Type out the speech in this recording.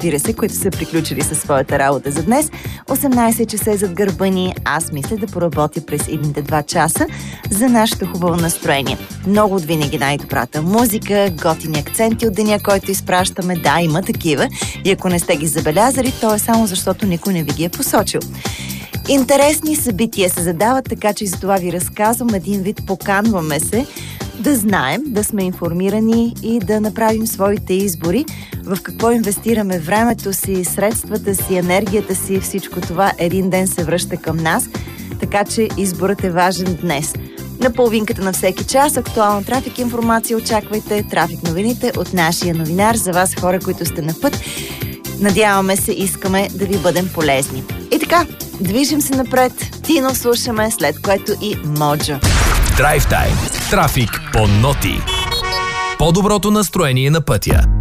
разбира се, които са приключили със своята работа за днес. 18 часа е зад гърба ни. Аз мисля да поработя през идните 2 часа за нашето хубаво настроение. Много от винаги най-добрата музика, готини акценти от деня, който изпращаме. Да, има такива. И ако не сте ги забелязали, то е само защото никой не ви ги е посочил. Интересни събития се задават, така че и за това ви разказвам. Един вид поканваме се да знаем, да сме информирани и да направим своите избори. В какво инвестираме времето си, средствата си, енергията си, всичко това един ден се връща към нас, така че изборът е важен днес. На половинката на всеки час актуална трафик информация очаквайте, трафик новините от нашия новинар за вас, хора, които сте на път. Надяваме се, искаме да ви бъдем полезни. И така, движим се напред, Тино слушаме, след което и Моджо. Драйв тайм. Трафик по ноти. По-доброто настроение на пътя.